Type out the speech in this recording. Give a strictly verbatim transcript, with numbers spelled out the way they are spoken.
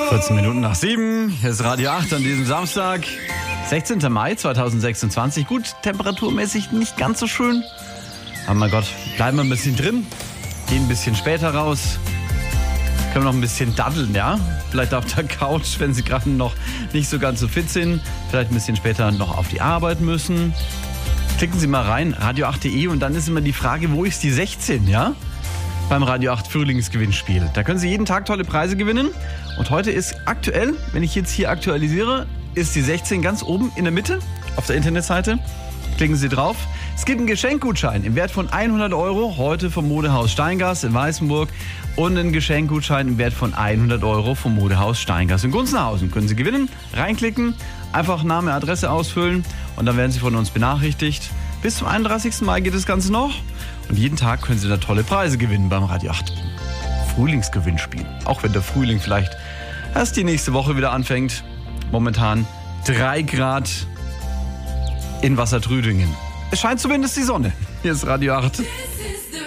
vierzehn Minuten nach sieben. Hier ist Radio acht an diesem Samstag, sechzehnten Mai zweitausendsechsundzwanzig. Gut, temperaturmäßig nicht ganz so schön. Aber mein Gott, bleiben wir ein bisschen drin. Gehen ein bisschen später raus. Können wir noch ein bisschen daddeln, ja? Vielleicht auf der Couch, wenn Sie gerade noch nicht so ganz so fit sind. Vielleicht ein bisschen später noch auf die Arbeit müssen. Klicken Sie mal rein, radio acht punkt de, und dann ist immer die Frage, wo ist die sechzehn, ja? Beim Radio acht Frühlingsgewinnspiel. Da können Sie jeden Tag tolle Preise gewinnen. Und heute ist aktuell, wenn ich jetzt hier aktualisiere, ist die sechzehn ganz oben in der Mitte auf der Internetseite. Klicken Sie drauf. Es gibt einen Geschenkgutschein im Wert von hundert Euro, heute vom Modehaus Steingas in Weißenburg, und einen Geschenkgutschein im Wert von hundert Euro vom Modehaus Steingas in Gunzenhausen. Können Sie gewinnen, reinklicken, einfach Name, Adresse ausfüllen und dann werden Sie von uns benachrichtigt. Bis zum einunddreißigsten Mai geht das Ganze noch und jeden Tag können Sie da tolle Preise gewinnen beim Radio acht Frühlingsgewinnspiel. Auch wenn der Frühling vielleicht erst die nächste Woche wieder anfängt. Momentan drei Grad in Wassertrüdingen. Es scheint zumindest die Sonne. Hier ist Radio acht.